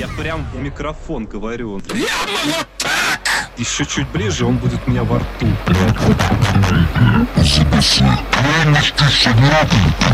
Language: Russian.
Я прям в микрофон говорю. Еще чуть ближе, он будет у меня во рту.